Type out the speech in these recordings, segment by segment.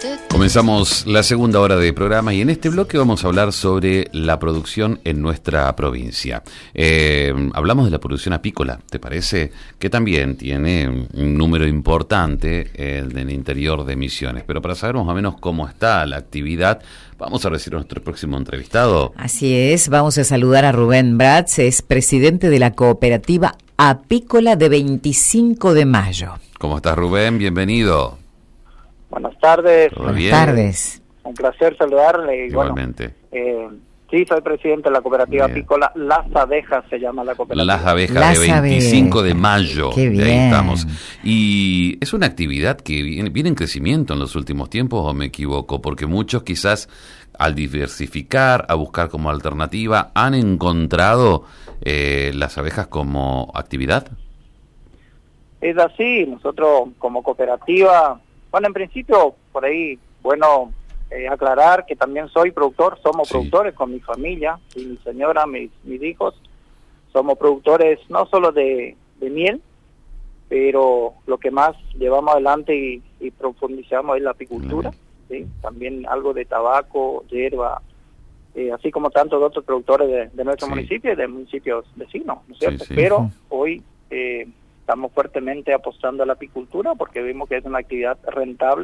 Comenzamos la segunda hora de programa y en este bloque vamos a hablar sobre la producción en nuestra provincia. Hablamos de la producción apícola, ¿te parece? Que también tiene un número importante en el interior de Misiones. Pero para saber más o menos cómo está la actividad, vamos a recibir a nuestro próximo entrevistado. Así es, vamos a saludar a Rubén Bratz, es presidente de la cooperativa apícola de 25 de mayo. ¿Cómo estás, Rubén? Bienvenido. Buenas tardes. Buenas tardes. Un placer saludarle. Igualmente. Bueno, sí, soy presidente de la cooperativa apícola Las Abejas, se llama la cooperativa. Las Abejas de 25 de mayo. Qué bien. De ahí estamos. Y es una actividad que viene en crecimiento en los últimos tiempos, ¿o me equivoco? Porque muchos quizás al diversificar, a buscar como alternativa, han encontrado las abejas como actividad. Es así, nosotros como cooperativa, bueno, en principio, por ahí, bueno, aclarar que también soy productor, somos productores con mi familia, y mi señora, mis hijos, somos productores no solo de miel, pero lo que más llevamos adelante y profundizamos es la apicultura, ¿sí? También algo de tabaco, hierba, así como tantos otros productores de nuestro municipio y de municipios vecinos, ¿no es cierto? Pero hoy estamos fuertemente apostando a la apicultura porque vimos que es una actividad rentable,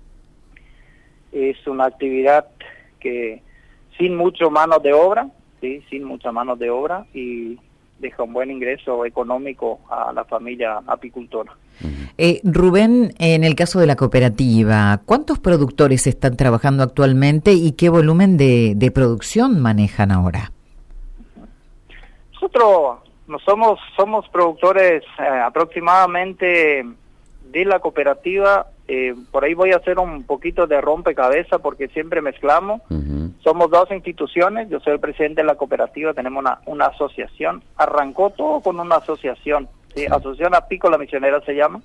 es una actividad que sin mucho mano de obra, ¿sí? Sin mucha mano de obra y deja un buen ingreso económico a la familia apicultora. Rubén, en el caso de la cooperativa, ¿cuántos productores están trabajando actualmente y qué volumen de producción manejan ahora? Nosotros somos productores aproximadamente de la cooperativa, por ahí voy a hacer un poquito de rompecabezas porque siempre mezclamos. Somos dos instituciones, yo soy el presidente de la cooperativa, tenemos una asociación, arrancó todo con una asociación, ¿sí? Asociación Apícola Misionera se llama,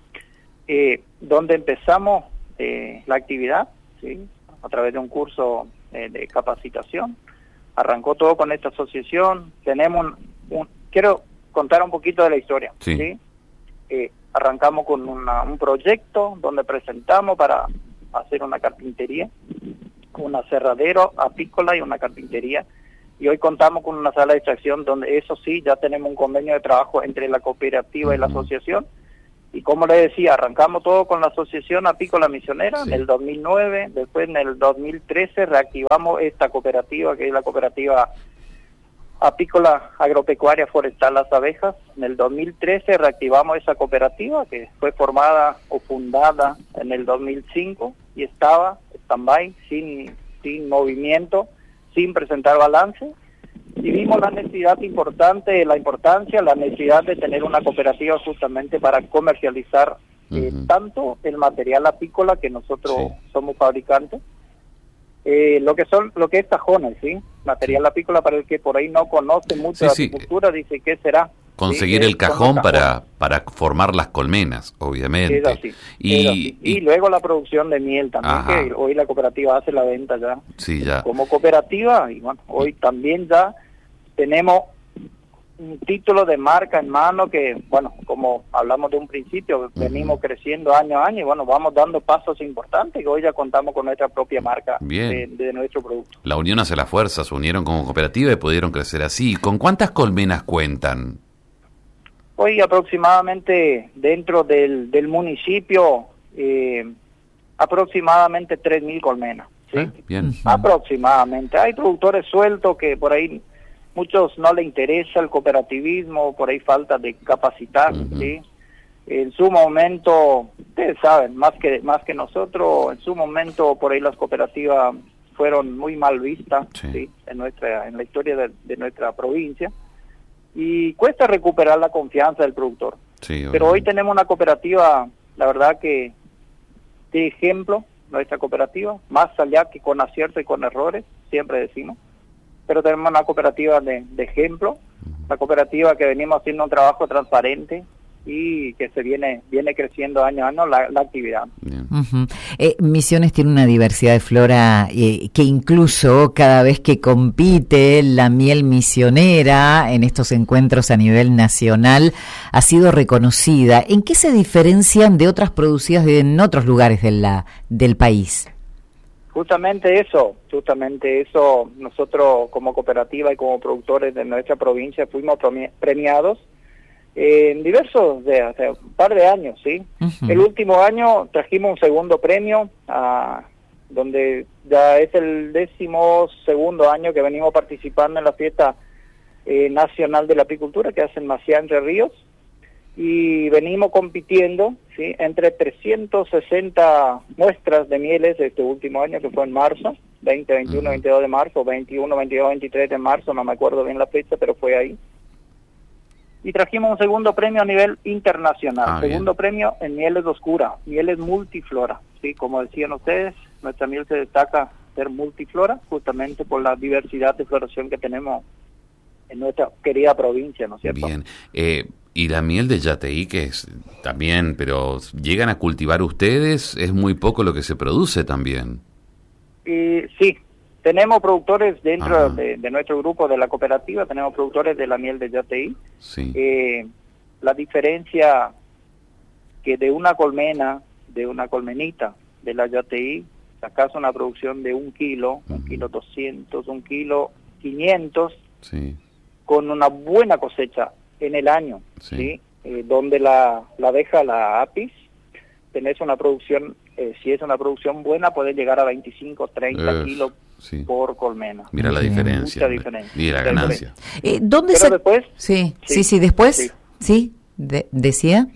donde empezamos la actividad, ¿sí? A través de un curso de capacitación, arrancó todo con esta asociación, tenemos quiero contar un poquito de la historia, ¿sí? Arrancamos con un proyecto donde presentamos para hacer una carpintería, un aserradero apícola y una carpintería, y hoy contamos con una sala de extracción donde eso sí, ya tenemos un convenio de trabajo entre la cooperativa y la asociación, y como le decía, arrancamos todo con la Asociación Apícola Misionera en el 2009, después en el 2013 reactivamos esta cooperativa que es la cooperativa Apícola Agropecuaria Forestal Las Abejas. En el 2013 reactivamos esa cooperativa que fue formada o fundada en el 2005 y estaba stand-by, sin movimiento, sin presentar balance. Y vimos la necesidad la necesidad de tener una cooperativa justamente para comercializar tanto el material apícola que nosotros somos fabricantes, lo que es cajones, ¿sí? Material apícola, para el que por ahí no conoce mucho de apicultura, dice, ¿qué será? Conseguir el cajón para formar las colmenas, obviamente. Es así, y luego la producción de miel también, que hoy la cooperativa hace la venta ya. Como cooperativa, y bueno, hoy también ya tenemos un título de marca en mano que, bueno, como hablamos de un principio, venimos creciendo año a año y bueno, vamos dando pasos importantes y hoy ya contamos con nuestra propia marca de nuestro producto. La unión hace la fuerza, se unieron como cooperativa y pudieron crecer así. ¿Con cuántas colmenas cuentan? Hoy aproximadamente dentro del municipio, aproximadamente 3.000 colmenas. ¿Sí? Bien. Aproximadamente. Hay productores sueltos que por ahí muchos no les interesa el cooperativismo, por ahí falta de capacitar, ¿sí? En su momento, ustedes saben, más que nosotros, en su momento por ahí las cooperativas fueron muy mal vistas, ¿sí? En la historia de nuestra provincia, y cuesta recuperar la confianza del productor. Pero hoy tenemos una cooperativa, la verdad que de ejemplo, nuestra cooperativa, más allá que con aciertos y con errores, siempre decimos, pero tenemos una cooperativa de ejemplo, la cooperativa que venimos haciendo un trabajo transparente, y que se viene creciendo año a año la actividad. Misiones tiene una diversidad de flora que incluso cada vez que compite la miel misionera en estos encuentros a nivel nacional ha sido reconocida. ¿En qué se diferencian de otras producidas en otros lugares del país? Justamente eso, nosotros como cooperativa y como productores de nuestra provincia fuimos premiados en diversos, hace un par de años, ¿sí? Uh-huh. El último año trajimos un segundo premio, donde ya es el 12º año que venimos participando en la fiesta nacional de la apicultura que hacen Maciá Entre Ríos, y venimos compitiendo, ¿sí?, entre 360 muestras de mieles este último año, que fue en marzo, 20, 21, 22 de marzo, 21, 22, 23 de marzo, no me acuerdo bien la fecha, pero fue ahí. Y trajimos un segundo premio a nivel internacional, segundo premio en mieles oscura, mieles multiflora, ¿sí? Como decían ustedes, nuestra miel se destaca ser multiflora, justamente por la diversidad de floración que tenemos en nuestra querida provincia, ¿no es cierto? Bien, y la miel de Yateí, que es también, pero ¿llegan a cultivar ustedes? Es muy poco lo que se produce también. Sí. Tenemos productores dentro de nuestro grupo de la cooperativa, tenemos productores de la miel de Yateí. Sí. La diferencia que de una colmenita de la Yateí, sacas una producción de 1 kilo, 1 kilo 200, 1 kilo 500, sí, con una buena cosecha en el año, sí. Donde la deja la apis, tenés una producción, si es una producción buena, puede llegar a 25, 30 kilos. Sí. Por colmena. Mira la diferencia. Mucha diferencia. Mira la ganancia. ¿Dónde Pero después? Sí, después. Sí, decía.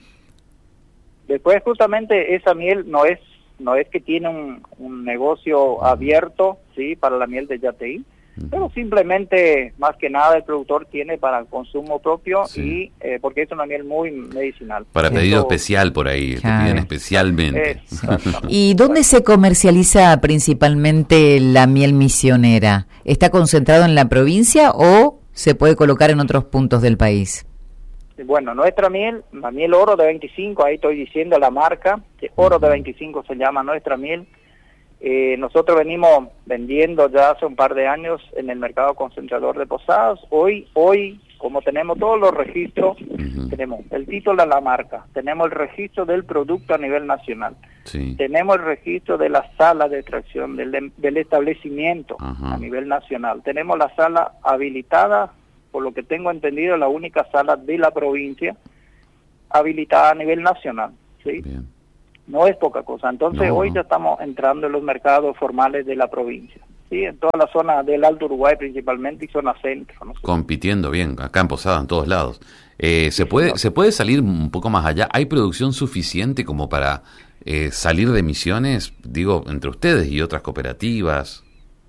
Después justamente esa miel no es que tiene un negocio abierto, sí, para la miel de Yateí, pero simplemente, más que nada, el productor tiene para consumo propio, sí, y porque es una miel muy medicinal. Para pedido especial por ahí, te piden especialmente. ¿Y dónde se comercializa principalmente la miel misionera? ¿Está concentrado en la provincia o se puede colocar en otros puntos del país? Bueno, nuestra miel, la miel Oro de 25, ahí estoy diciendo la marca, Oro de 25 se llama nuestra miel. Nosotros venimos vendiendo ya hace un par de años en el mercado concentrador de Posadas. Hoy como tenemos todos los registros, tenemos el título de la marca, tenemos el registro del producto a nivel nacional, sí, tenemos el registro de la sala de extracción del establecimiento a nivel nacional, tenemos la sala habilitada, por lo que tengo entendido, la única sala de la provincia habilitada a nivel nacional, ¿sí? Bien. No es poca cosa. Entonces, hoy ya estamos entrando en los mercados formales de la provincia, ¿sí? En toda la zona del Alto Uruguay principalmente y zona centro, ¿no? Compitiendo bien, acá en Posada, en todos lados. ¿Se puede salir un poco más allá? ¿Hay producción suficiente como para salir de Misiones, digo, entre ustedes y otras cooperativas?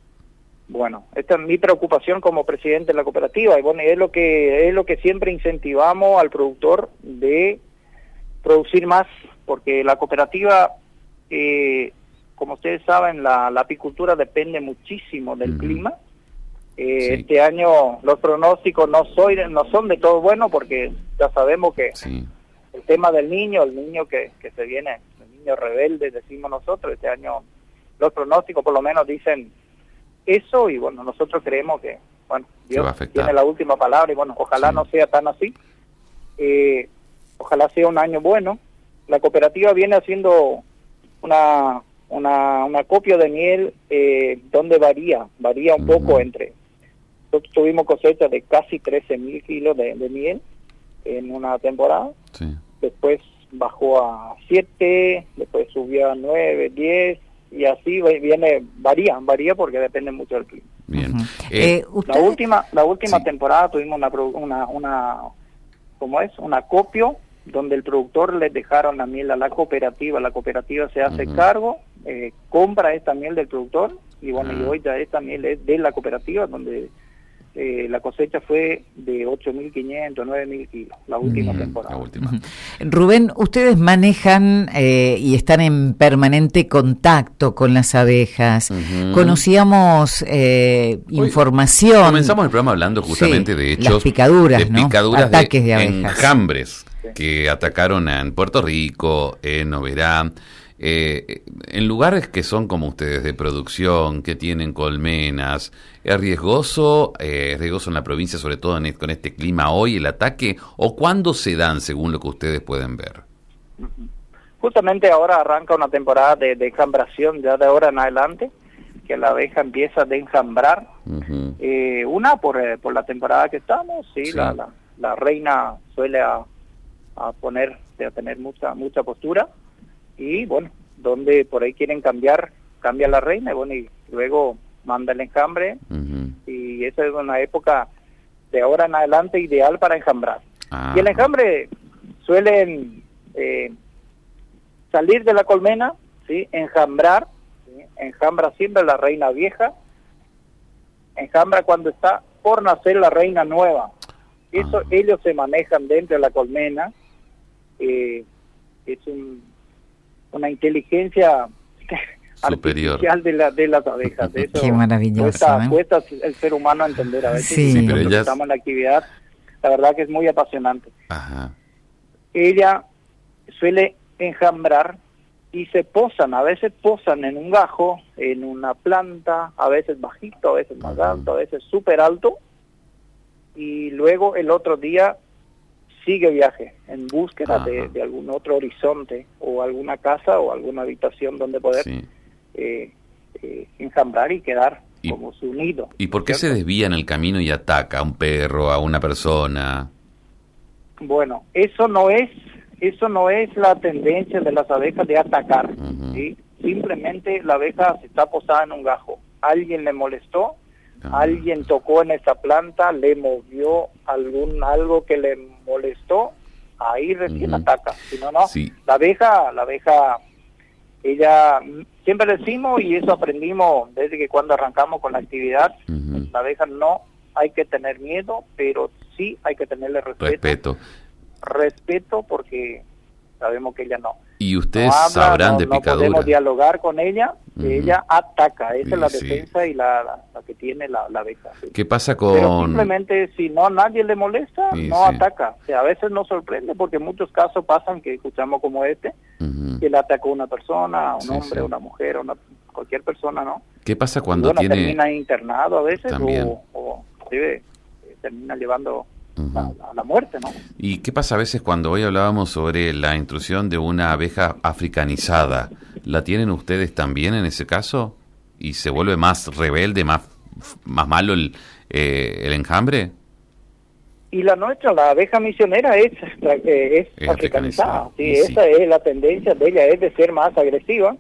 Bueno, esta es mi preocupación como presidente de la cooperativa, y bueno, es lo que siempre incentivamos al productor de producir más, porque la cooperativa, como ustedes saben, la apicultura depende muchísimo del clima. Sí. Este año los pronósticos no son de todo buenos, porque ya sabemos que el tema del niño, el niño que se viene, el niño rebelde, decimos nosotros, este año los pronósticos por lo menos dicen eso, y bueno, nosotros creemos que, bueno, Dios tiene la última palabra, y bueno, ojalá no sea tan así, ojalá sea un año bueno. La cooperativa viene haciendo una acopio de miel donde varía un poco entre, nosotros tuvimos cosecha de casi 13.000 kilos de miel en una temporada, después bajó a 7, después subió a 9, 10, y así varía porque depende mucho del clima. Bien. La última temporada tuvimos un acopio donde el productor les dejaron la miel a la cooperativa se hace cargo, compra esta miel del productor, y bueno, y hoy ya esta miel es de la cooperativa, donde la cosecha fue de 8.500, 9.000 kilos, la última temporada. Rubén, ustedes manejan y están en permanente contacto con las abejas. Conocíamos información. Comenzamos el programa hablando justamente de hechos. Las picaduras, de picaduras, ataques de abejas. Enjambres. que atacaron en Puerto Rico, en Oberá, en lugares que son como ustedes de producción, que tienen colmenas. ¿Es riesgoso en la provincia, sobre todo con este clima hoy, el ataque? ¿O cuándo se dan, según lo que ustedes pueden ver? Justamente ahora arranca una temporada de enjambración, ya de ahora en adelante, que la abeja empieza a enjambrar. Una por la temporada que estamos, sí. La reina suele a tener mucha postura, y bueno, donde por ahí quieren cambia la reina, y bueno, y luego manda el enjambre, y esa es una época de ahora en adelante ideal para enjambrar. Y el enjambre suelen salir de la colmena, ¿sí? Enjambrar, ¿sí? Enjambra siempre la reina vieja, enjambra cuando está por nacer la reina nueva. Eso ellos se manejan dentro de la colmena. Es una inteligencia superior artificial de las abejas. Eso qué maravilloso. Cuesta el ser humano entender a veces. Sí, pero cuando estamos en la actividad, la verdad que es muy apasionante. Ella suele enjambrar y se posan, a veces posan en un gajo, en una planta, a veces bajito, a veces más alto, a veces súper alto, y luego el otro día sigue viaje en búsqueda de algún otro horizonte, o alguna casa o alguna habitación donde poder enjambrar y quedar como su nido. ¿Y por qué se desvía en el camino y ataca a un perro, a una persona? Bueno, eso no es la tendencia de las abejas de atacar, ¿sí? Simplemente la abeja se está posada en un gajo, alguien le molestó, alguien tocó en esa planta, le movió algo que le molestó, ahí recién ataca. Si no, la abeja, ella, siempre decimos, y eso aprendimos desde que cuando arrancamos con la actividad, la abeja no hay que tener miedo, pero sí hay que tenerle respeto, porque sabemos que ella no. Y ustedes habla, sabrán de picadura. No podemos dialogar con ella, ella ataca, esa es la defensa y la que tiene la abeja. ¿Qué pasa con...? Pero simplemente si no nadie le molesta, ataca. O sea, a veces nos sorprende, porque en muchos casos pasan que escuchamos como que le atacó una persona, un hombre, una mujer, cualquier persona, ¿no? ¿Qué pasa cuando termina internado a veces, también, o termina llevando a la muerte, ¿no? ¿Y qué pasa a veces cuando hoy hablábamos sobre la intrusión de una abeja africanizada? ¿La tienen ustedes también en ese caso? ¿Y se vuelve más rebelde, más malo el enjambre? Y la nuestra, la abeja misionera, es africanizada. Sí, esa es la tendencia de ella, es de ser más agresiva,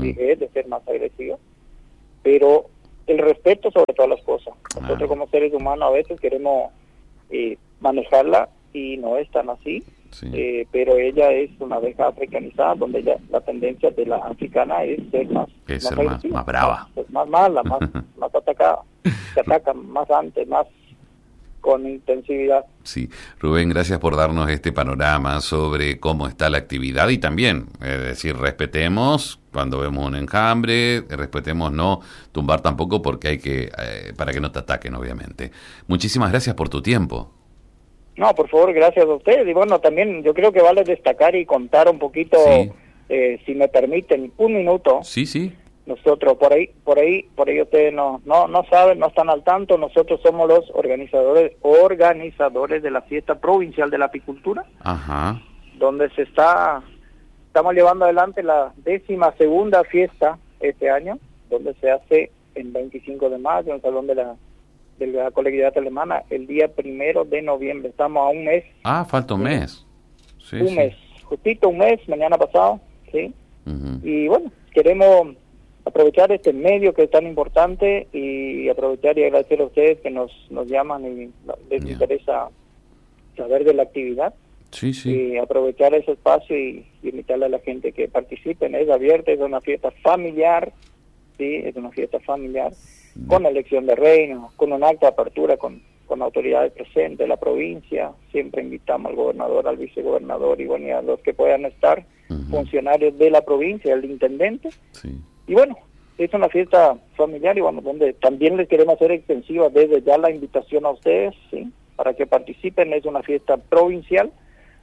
pero el respeto sobre todas las cosas. Nosotros como seres humanos a veces queremos manejarla y no es tan así, pero ella es una abeja africanizada, donde la tendencia de la africana es ser más brava, más mala, más atacada, se ataca más antes, más con intensidad. Sí, Rubén, gracias por darnos este panorama sobre cómo está la actividad, y también, es decir, respetemos cuando vemos un enjambre, respetemos no tumbar tampoco, porque hay que, para que no te ataquen, obviamente. Muchísimas gracias por tu tiempo. No, por favor, gracias a ustedes. Y bueno, también yo creo que vale destacar y contar un poquito, si me permiten, un minuto. Sí. Nosotros, por ahí ustedes no saben, no están al tanto, nosotros somos los organizadores de la fiesta provincial de la apicultura, donde estamos llevando adelante la 12ª fiesta este año, donde se hace el 25 de mayo en el Salón de la Colectividad Alemana, el día 1 de noviembre. Estamos a un mes. Falta un mes. Mes, justito un mes, mañana pasado, ¿sí? Y bueno, queremos aprovechar este medio que es tan importante, y aprovechar y agradecer a ustedes que nos llaman y les interesa saber de la actividad. Y aprovechar ese espacio y invitarle a la gente que participen. Es abierta, es una fiesta familiar, es una fiesta familiar, con elección de reina, con un acto de apertura con autoridades presentes de la provincia. Siempre invitamos al gobernador, al vicegobernador y bueno, y a los que puedan estar, funcionarios de la provincia, el intendente. Y bueno, es una fiesta familiar, y bueno, donde también les queremos hacer extensiva desde ya la invitación a ustedes, para que participen. Es una fiesta provincial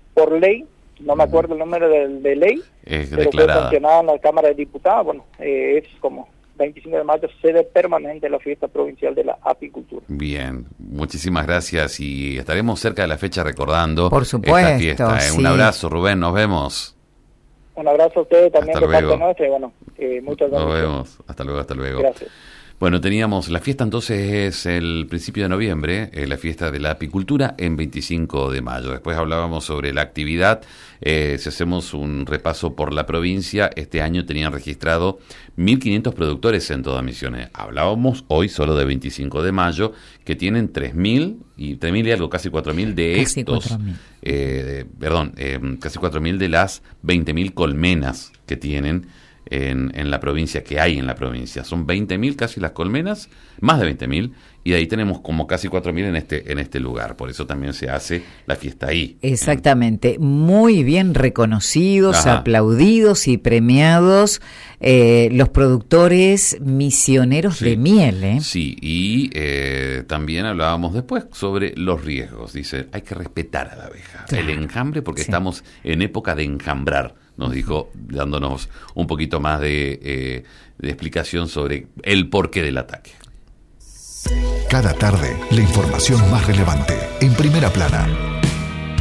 por ley, no me acuerdo el número de ley, es pero declarada. fue sancionada en la Cámara de Diputados. Bueno, es como 25 de mayo, sede permanente de la fiesta provincial de la apicultura. Bien, muchísimas gracias y estaremos cerca de la fecha recordando Por supuesto, esta fiesta. sí. Un abrazo, Rubén, nos vemos. Un abrazo a ustedes también Hasta de parte luego. nuestra y bueno, muchas Nos gracias. vemos. Hasta luego, hasta luego. Gracias. Bueno, teníamos la fiesta entonces es el principio de noviembre, la fiesta de la apicultura en 25 de mayo. Después hablábamos sobre la actividad. Si hacemos un repaso por la provincia, este año tenían registrado 1.500 productores en toda Misiones. Hablábamos hoy solo de 25 de mayo, que tienen 3.000 y algo, casi 4.000 de Casi estos. 4.000. Casi 4.000 de las 20.000 colmenas que tienen en la provincia, que hay en la provincia. Son 20.000 casi las colmenas, más de 20.000, y de ahí tenemos como casi 4.000 en este lugar. Por eso también se hace la fiesta ahí. Exactamente, muy bien reconocidos, Ajá. aplaudidos y premiados los productores misioneros Sí. de miel. Sí, y también hablábamos después sobre los riesgos. Dice, hay que respetar a la abeja, Claro. el enjambre, porque Sí. estamos en época de enjambrar, nos dijo, dándonos un poquito más de explicación sobre el porqué del ataque. Cada tarde, la información más relevante, en Primera Plana.